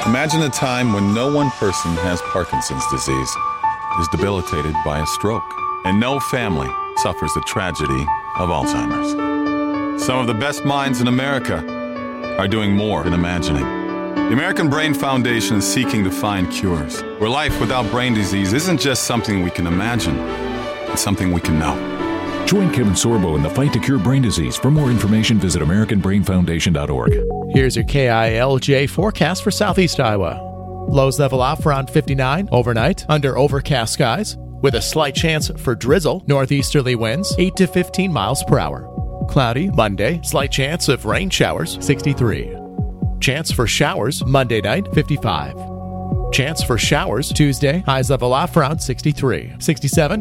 Imagine a time when no one person has Parkinson's disease, is debilitated by a stroke, and no family suffers the tragedy of Alzheimer's. Some of the best minds in America are doing more than imagining. The American Brain Foundation is seeking to find cures, where life without brain disease isn't just something we can imagine, it's something we can know. Join Kevin Sorbo in the fight to cure brain disease. For more information, visit AmericanBrainFoundation.org. Here's your KILJ forecast for Southeast Iowa. Lows level off around 59 overnight under overcast skies with a slight chance for drizzle. Northeasterly winds 8 to 15 miles per hour. Cloudy Monday, slight chance of rain showers 63. Chance for showers Monday night 55. Chance for showers Tuesday, highs level off around 63. 67